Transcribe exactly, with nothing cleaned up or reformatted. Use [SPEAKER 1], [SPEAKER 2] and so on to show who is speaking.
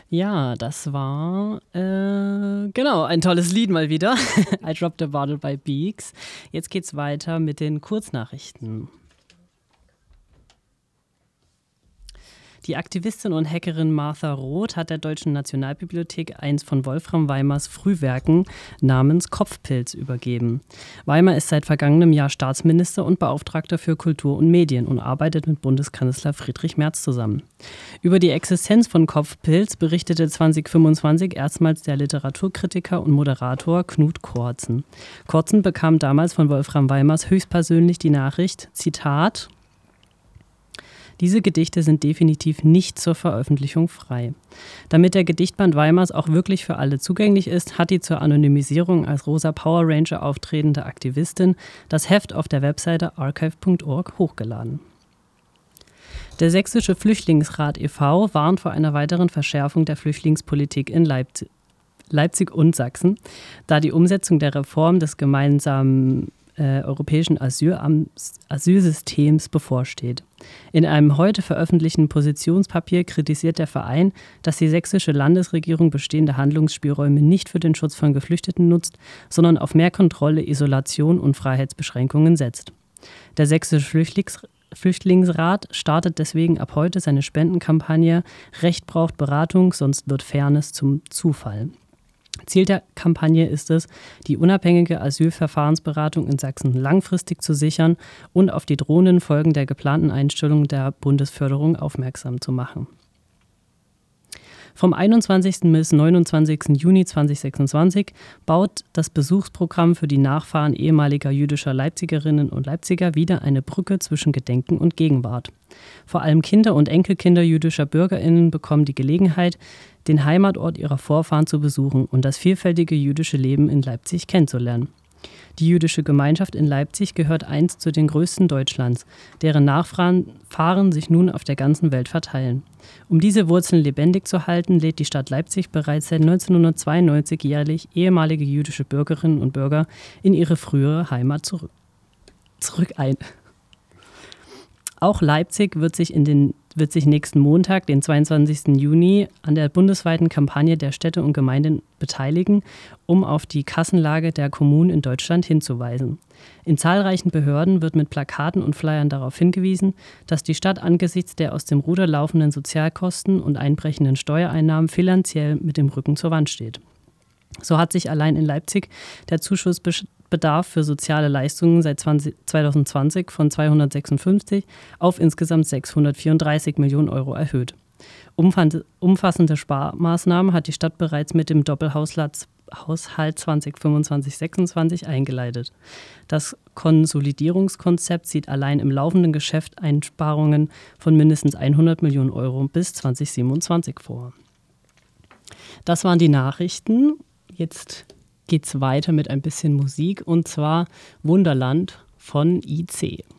[SPEAKER 1] Ja, das war, äh, genau, ein tolles Lied mal wieder. I Dropped a Bottle by Beaks. Jetzt geht's weiter mit den Kurznachrichten. Die Aktivistin und Hackerin Martha Roth hat der Deutschen Nationalbibliothek eins von Wolfram Weimars Frühwerken namens Kopfpilz übergeben. Weimar ist seit vergangenem Jahr Staatsminister und Beauftragter für Kultur und Medien und arbeitet mit Bundeskanzler Friedrich Merz zusammen. Über die Existenz von Kopfpilz berichtete zwanzig fünfundzwanzig erstmals der Literaturkritiker und Moderator Knut Kortzen. Kortzen bekam damals von Wolfram Weimars höchstpersönlich die Nachricht, Zitat: Diese Gedichte sind definitiv nicht zur Veröffentlichung frei. Damit der Gedichtband Weimars auch wirklich für alle zugänglich ist, hat die zur Anonymisierung als rosa Power Ranger auftretende Aktivistin das Heft auf der Webseite archive punkt org hochgeladen. Der Sächsische Flüchtlingsrat e V warnt vor einer weiteren Verschärfung der Flüchtlingspolitik in Leipzig, Leipzig und Sachsen, da die Umsetzung der Reform des gemeinsamen Äh, europäischen Asylamts, Asylsystems bevorsteht. In einem heute veröffentlichten Positionspapier kritisiert der Verein, dass die sächsische Landesregierung bestehende Handlungsspielräume nicht für den Schutz von Geflüchteten nutzt, sondern auf mehr Kontrolle, Isolation und Freiheitsbeschränkungen setzt. Der Sächsische Flüchtlings Flüchtlingsrat startet deswegen ab heute seine Spendenkampagne Recht braucht Beratung, sonst wird Fairness zum Zufall. Ziel der Kampagne ist es, die unabhängige Asylverfahrensberatung in Sachsen langfristig zu sichern und auf die drohenden Folgen der geplanten Einstellung der Bundesförderung aufmerksam zu machen. Vom einundzwanzigsten bis neunundzwanzigsten Juni zweitausendsechsundzwanzig baut das Besuchsprogramm für die Nachfahren ehemaliger jüdischer Leipzigerinnen und Leipziger wieder eine Brücke zwischen Gedenken und Gegenwart. Vor allem Kinder und Enkelkinder jüdischer BürgerInnen bekommen die Gelegenheit, den Heimatort ihrer Vorfahren zu besuchen und das vielfältige jüdische Leben in Leipzig kennenzulernen. Die jüdische Gemeinschaft in Leipzig gehört einst zu den größten Deutschlands, deren Nachfahren sich nun auf der ganzen Welt verteilen. Um diese Wurzeln lebendig zu halten, lädt die Stadt Leipzig bereits seit neunzehnhundertzweiundneunzig jährlich ehemalige jüdische Bürgerinnen und Bürger in ihre frühere Heimat zurück, zurück ein. Auch Leipzig wird sich, in den, wird sich nächsten Montag, den zweiundzwanzigsten Juni, an der bundesweiten Kampagne der Städte und Gemeinden beteiligen, um auf die Kassenlage der Kommunen in Deutschland hinzuweisen. In zahlreichen Behörden wird mit Plakaten und Flyern darauf hingewiesen, dass die Stadt angesichts der aus dem Ruder laufenden Sozialkosten und einbrechenden Steuereinnahmen finanziell mit dem Rücken zur Wand steht. So hat sich allein in Leipzig der Zuschussbedarf für soziale Leistungen seit zweitausendzwanzig von zweihundertsechsundfünfzig auf insgesamt sechshundertvierunddreißig Millionen Euro erhöht. Umfassende Sparmaßnahmen hat die Stadt bereits mit dem Doppelhaushalt zwanzig fünfundzwanzig sechsundzwanzig eingeleitet. Das Konsolidierungskonzept sieht allein im laufenden Geschäft Einsparungen von mindestens hundert Millionen Euro bis zwanzig siebenundzwanzig vor. Das waren die Nachrichten. Jetzt geht's weiter mit ein bisschen Musik und zwar Wunderland von I C